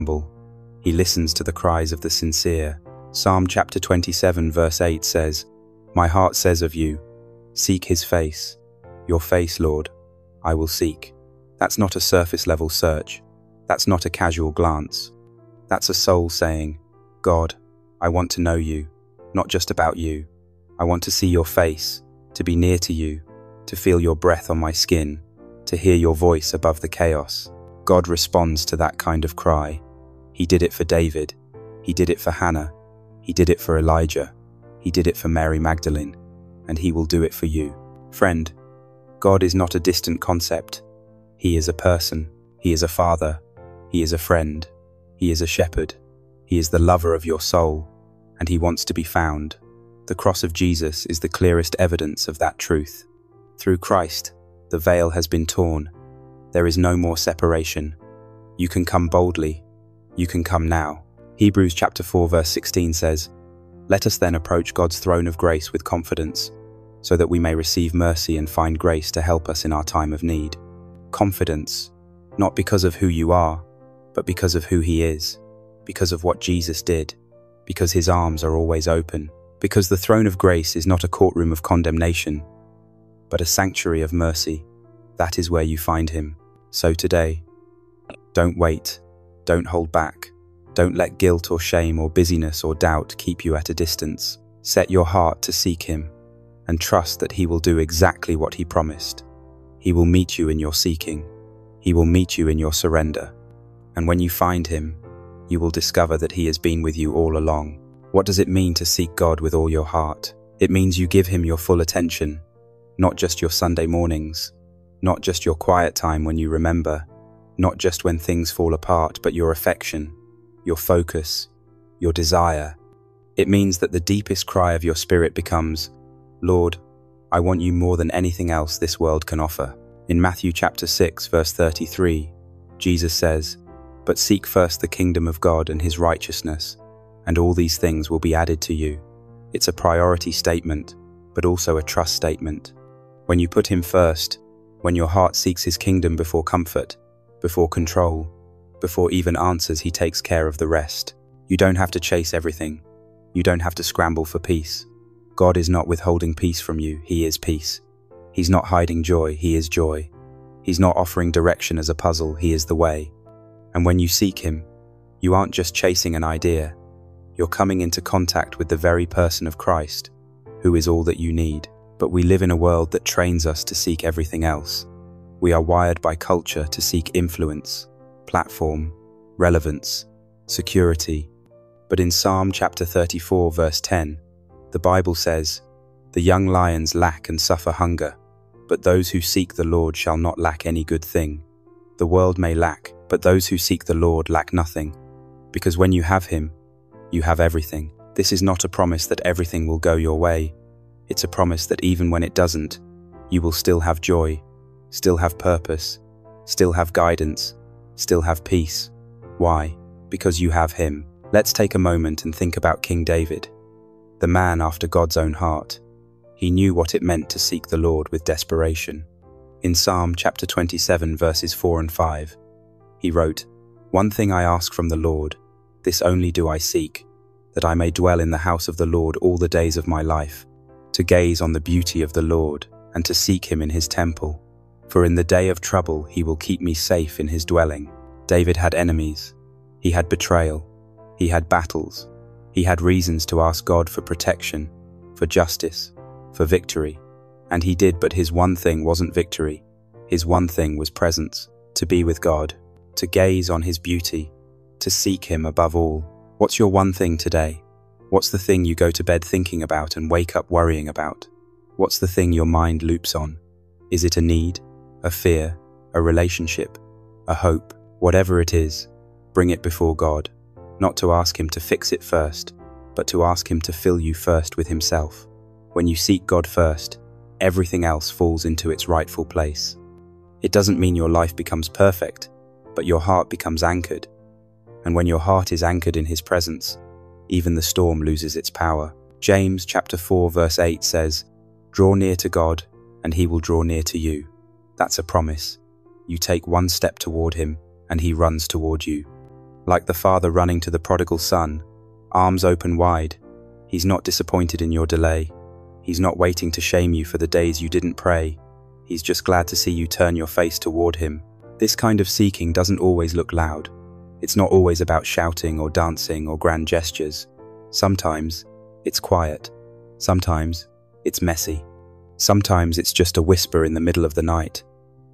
humble. He listens to the cries of the sincere. Psalm chapter 27 verse 8 says, "My heart says of you, seek his face. Your face, Lord, I will seek." That's not a surface-level search. That's not a casual glance. That's a soul saying, "God, I want to know you, not just about you. I want to see your face, to be near to you, to feel your breath on my skin, to hear your voice above the chaos." God responds to that kind of cry. He did it for David. He did it for Hannah. He did it for Elijah. He did it for Mary Magdalene. And he will do it for you. Friend, God is not a distant concept. He is a person. He is a father. He is a friend. He is a shepherd. He is the lover of your soul, and he wants to be found. The cross of Jesus is the clearest evidence of that truth. Through Christ, the veil has been torn. There is no more separation. You can come boldly. You can come now. Hebrews chapter 4 verse 16 says, "Let us then approach God's throne of grace with confidence, so that we may receive mercy and find grace to help us in our time of need." Confidence, not because of who you are, but because of who he is, because of what Jesus did, because his arms are always open, because the throne of grace is not a courtroom of condemnation, but a sanctuary of mercy. That is where you find him. So today, don't wait, don't hold back. Don't let guilt or shame or busyness or doubt keep you at a distance. Set your heart to seek him and trust that he will do exactly what he promised. He will meet you in your seeking. He will meet you in your surrender. And when you find him, you will discover that he has been with you all along. What does it mean to seek God with all your heart? It means you give him your full attention, not just your Sunday mornings, not just your quiet time when you remember, not just when things fall apart, but your affection, your focus, your desire. It means that the deepest cry of your spirit becomes, "Lord, I want you more than anything else this world can offer." In Matthew chapter 6 verse 33, Jesus says, "But seek first the kingdom of God and his righteousness, and all these things will be added to you." It's a priority statement, but also a trust statement. When you put him first, when your heart seeks his kingdom before comfort, before control, before even answers, he takes care of the rest. You don't have to chase everything. You don't have to scramble for peace. God is not withholding peace from you, he is peace. He's not hiding joy, he is joy. He's not offering direction as a puzzle, he is the way. And when you seek him, you aren't just chasing an idea. You're coming into contact with the very person of Christ, who is all that you need. But we live in a world that trains us to seek everything else. We are wired by culture to seek influence, platform, relevance, security. But in Psalm chapter 34 verse 10, the Bible says, "The young lions lack and suffer hunger, but those who seek the Lord shall not lack any good thing." The world may lack, but those who seek the Lord lack nothing. Because when you have him, you have everything. This is not a promise that everything will go your way. It's a promise that even when it doesn't, you will still have joy, still have purpose, still have guidance, still have peace. Why? Because you have him. Let's take a moment and think about King David, the man after God's own heart. He knew what it meant to seek the Lord with desperation. In Psalm chapter 27 verses 4 and 5, he wrote, "One thing I ask from the Lord, this only do I seek, that I may dwell in the house of the Lord all the days of my life, to gaze on the beauty of the Lord and to seek him in his temple. For in the day of trouble he will keep me safe in his dwelling." David had enemies. He had betrayal. He had battles. He had reasons to ask God for protection, for justice, for victory. And he did, but his one thing wasn't victory. His one thing was presence, to be with God, to gaze on his beauty, to seek him above all. What's your one thing today? What's the thing you go to bed thinking about and wake up worrying about? What's the thing your mind loops on? Is it a need, a fear, a relationship, a hope? Whatever it is, bring it before God, not to ask him to fix it first, but to ask him to fill you first with himself. When you seek God first, everything else falls into its rightful place. It doesn't mean your life becomes perfect, but your heart becomes anchored. And when your heart is anchored in his presence, even the storm loses its power. James chapter 4 verse 8 says, "Draw near to God, and he will draw near to you." That's a promise. You take one step toward him, and he runs toward you. Like the father running to the prodigal son, arms open wide. He's not disappointed in your delay. He's not waiting to shame you for the days you didn't pray. He's just glad to see you turn your face toward him. This kind of seeking doesn't always look loud. It's not always about shouting or dancing or grand gestures. Sometimes it's quiet. Sometimes it's messy. Sometimes it's just a whisper in the middle of the night.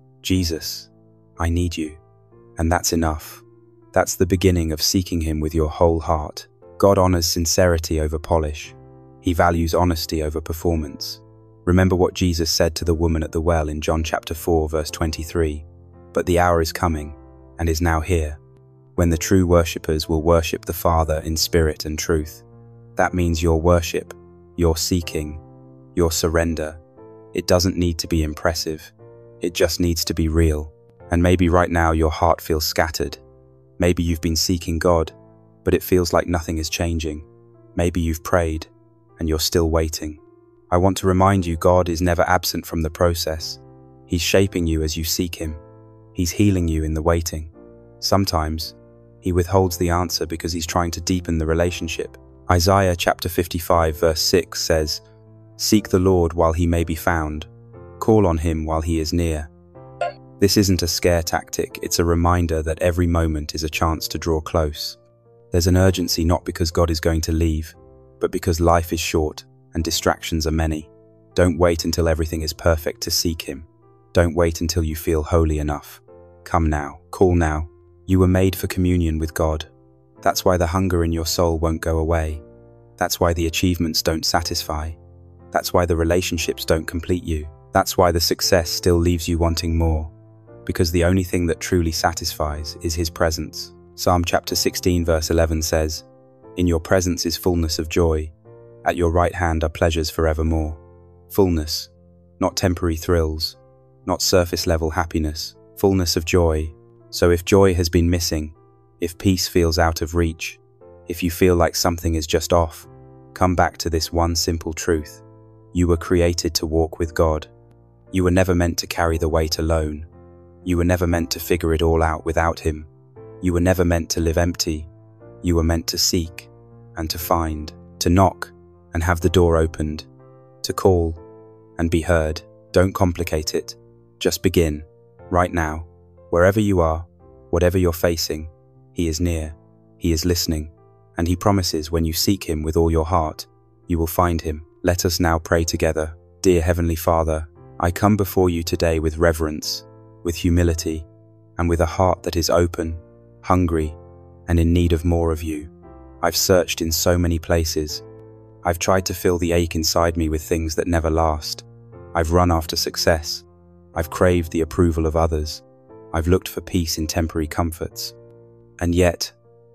Jesus, I need you. And that's enough. That's the beginning of seeking him with your whole heart. God honors sincerity over polish. He values honesty over performance. Remember what Jesus said to the woman at the well in John chapter 4, verse 23. But the hour is coming, and is now here, when the true worshippers will worship the Father in spirit and truth. That means your worship, your seeking, your surrender. It doesn't need to be impressive. It just needs to be real. And maybe right now your heart feels scattered. Maybe you've been seeking God, but it feels like nothing is changing. Maybe you've prayed, and you're still waiting. I want to remind you, God is never absent from the process. He's shaping you as you seek him. He's healing you in the waiting. Sometimes, he withholds the answer because he's trying to deepen the relationship. Isaiah chapter 55 verse 6 says, "Seek the Lord while he may be found. Call on him while he is near." This isn't a scare tactic, it's a reminder that every moment is a chance to draw close. There's an urgency not because God is going to leave, but because life is short and distractions are many. Don't wait until everything is perfect to seek him. Don't wait until you feel holy enough. Come now, call now. You were made for communion with God. That's why the hunger in your soul won't go away. That's why the achievements don't satisfy. That's why the relationships don't complete you. That's why the success still leaves you wanting more. Because the only thing that truly satisfies is his presence. Psalm chapter 16 verse 11 says, "In your presence is fullness of joy. At your right hand are pleasures forevermore." Fullness, not temporary thrills, not surface level happiness, fullness of joy. So if joy has been missing, if peace feels out of reach, if you feel like something is just off, come back to this one simple truth. You were created to walk with God. You were never meant to carry the weight alone. You were never meant to figure it all out without him. You were never meant to live empty. You were meant to seek and to find, to knock and have the door opened, to call and be heard. Don't complicate it. Just begin, right now. Wherever you are, whatever you're facing, he is near, he is listening, and he promises when you seek him with all your heart, you will find him. Let us now pray together. Dear Heavenly Father, I come before you today with reverence, with humility, and with a heart that is open, hungry, and in need of more of you. I've searched in so many places. I've tried to fill the ache inside me with things that never last. I've run after success. I've craved the approval of others. I've looked for peace in temporary comforts. And yet,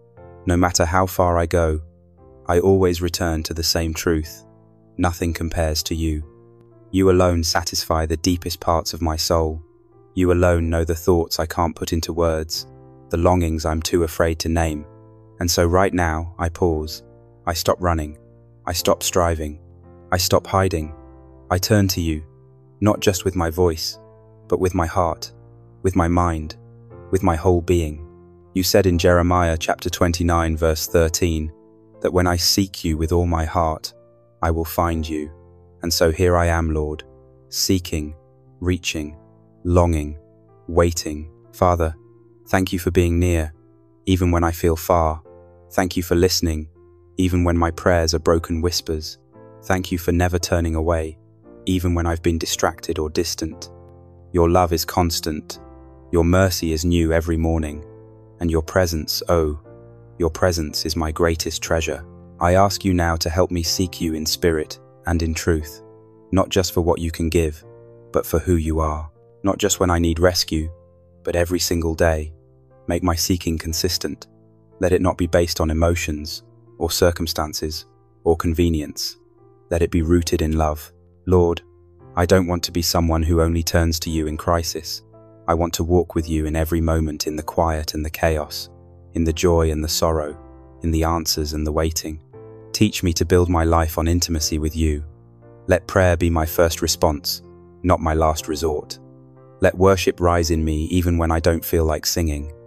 no matter how far I go, I always return to the same truth. Nothing compares to you. You alone satisfy the deepest parts of my soul. You alone know the thoughts I can't put into words, the longings I'm too afraid to name. And so right now, I pause. I stop running. I stop striving. I stop hiding. I turn to you, not just with my voice, but with my heart, with my mind, with my whole being. You said in Jeremiah chapter 29 verse 13, that when I seek you with all my heart, I will find you. And so here I am, Lord, seeking, reaching, longing, waiting. Father, thank you for being near, even when I feel far. Thank you for listening, even when my prayers are broken whispers. Thank you for never turning away, even when I've been distracted or distant. Your love is constant. Your mercy is new every morning. And your presence, oh, your presence is my greatest treasure. I ask you now to help me seek you in spirit and in truth, not just for what you can give, but for who you are. Not just when I need rescue, but every single day. Make my seeking consistent. Let it not be based on emotions, or circumstances, or convenience. Let it be rooted in love. Lord, I don't want to be someone who only turns to you in crisis. I want to walk with you in every moment, in the quiet and the chaos, in the joy and the sorrow, in the answers and the waiting. Teach me to build my life on intimacy with you. Let prayer be my first response, not my last resort. Let worship rise in me even when I don't feel like singing.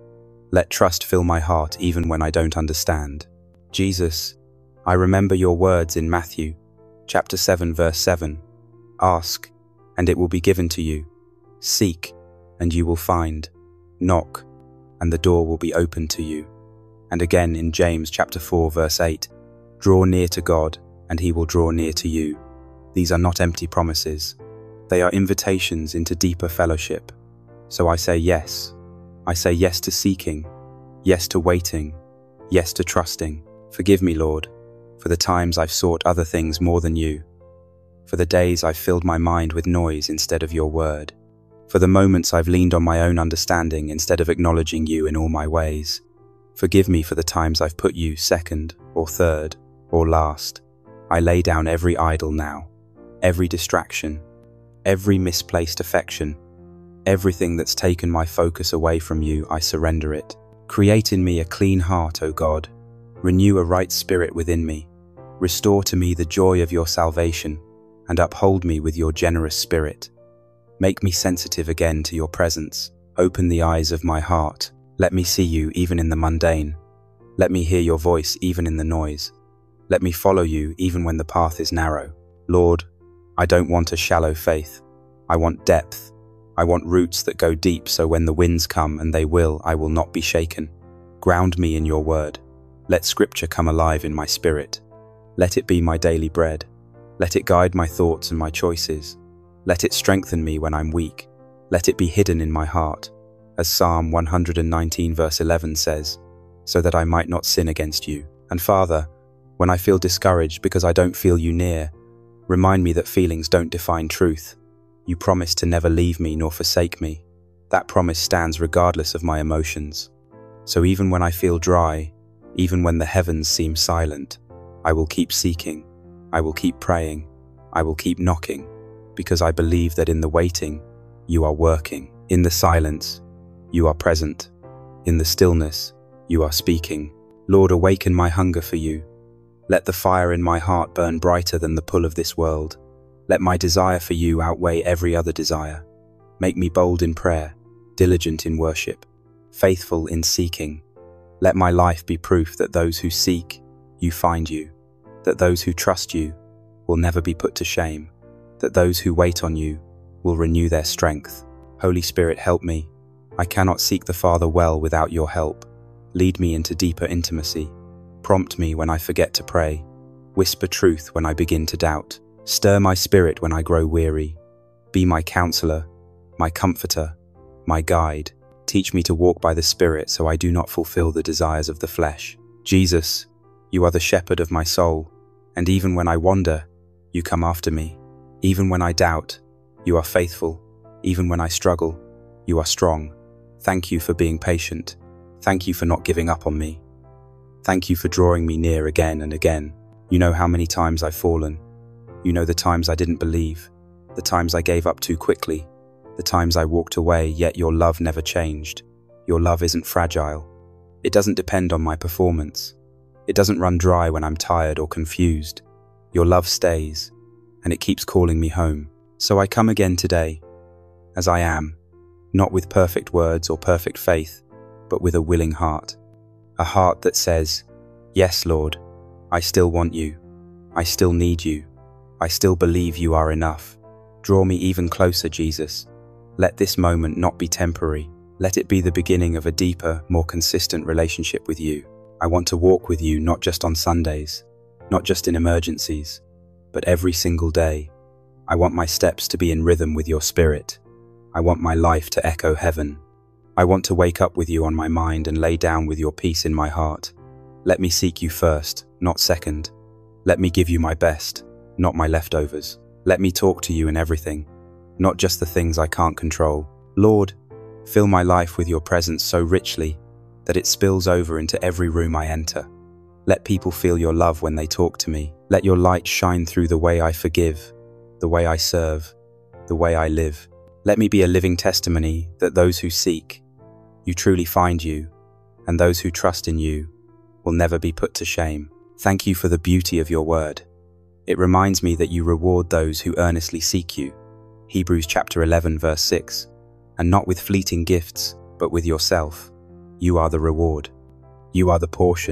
Let trust fill my heart even when I don't understand. Jesus, I remember your words in Matthew, chapter 7, verse 7. Ask, and it will be given to you. Seek, and you will find. Knock, and the door will be opened to you. And again in James chapter 4, verse 8. Draw near to God, and he will draw near to you. These are not empty promises. They are invitations into deeper fellowship. So I say yes. I say yes to seeking, yes to waiting, yes to trusting. Forgive me, Lord, for the times I've sought other things more than you, for the days I've filled my mind with noise instead of your word, for the moments I've leaned on my own understanding instead of acknowledging you in all my ways. Forgive me for the times I've put you second or third or last. I lay down every idol now, every distraction, every misplaced affection, everything that's taken my focus away from you. I surrender it. Create in me a clean heart, O God. Renew a right spirit within me. Restore to me the joy of your salvation, and uphold me with your generous spirit. Make me sensitive again to your presence. Open the eyes of my heart. Let me see you even in the mundane. Let me hear your voice even in the noise. Let me follow you even when the path is narrow. Lord, I don't want a shallow faith. I want depth. I want roots that go deep so when the winds come, and they will, I will not be shaken. Ground me in your word. Let scripture come alive in my spirit. Let it be my daily bread. Let it guide my thoughts and my choices. Let it strengthen me when I'm weak. Let it be hidden in my heart. As Psalm 119 verse 11 says, so that I might not sin against you. And Father, when I feel discouraged because I don't feel you near, remind me that feelings don't define truth. You promise to never leave me nor forsake me. That promise stands regardless of my emotions. So even when I feel dry, even when the heavens seem silent, I will keep seeking, I will keep praying, I will keep knocking, because I believe that in the waiting, you are working. In the silence, you are present. In the stillness, you are speaking. Lord, awaken my hunger for you. Let the fire in my heart burn brighter than the pull of this world. Let my desire for you outweigh every other desire. Make me bold in prayer, diligent in worship, faithful in seeking. Let my life be proof that those who seek, you find you, that those who trust you will never be put to shame, that those who wait on you will renew their strength. Holy Spirit, help me. I cannot seek the Father well without your help. Lead me into deeper intimacy. Prompt me when I forget to pray. Whisper truth when I begin to doubt. Stir my spirit when I grow weary. Be my counselor, my comforter, my guide. Teach me to walk by the Spirit so I do not fulfill the desires of the flesh. Jesus, you are the shepherd of my soul, and even when I wander, you come after me. Even when I doubt, you are faithful. Even when I struggle, you are strong. Thank you for being patient. Thank you for not giving up on me. Thank you for drawing me near again and again. You know how many times I've fallen. You know the times I didn't believe, the times I gave up too quickly, the times I walked away, yet your love never changed. Your love isn't fragile. It doesn't depend on my performance. It doesn't run dry when I'm tired or confused. Your love stays, and it keeps calling me home. So I come again today, as I am, not with perfect words or perfect faith, but with a willing heart. A heart that says, yes, Lord, I still want you. I still need you. I still believe you are enough. Draw me even closer, Jesus. Let this moment not be temporary. Let it be the beginning of a deeper, more consistent relationship with you. I want to walk with you not just on Sundays, not just in emergencies, but every single day. I want my steps to be in rhythm with your spirit. I want my life to echo heaven. I want to wake up with you on my mind and lay down with your peace in my heart. Let me seek you first, not second. Let me give you my best, not my leftovers. Let me talk to you in everything, not just the things I can't control. Lord, fill my life with your presence so richly that it spills over into every room I enter. Let people feel your love when they talk to me. Let your light shine through the way I forgive, the way I serve, the way I live. Let me be a living testimony that those who seek, you truly find you, and those who trust in you will never be put to shame. Thank you for the beauty of your word. It reminds me that you reward those who earnestly seek you. Hebrews chapter 11 verse 6. And not with fleeting gifts, but with yourself. You are the reward. You are the portion.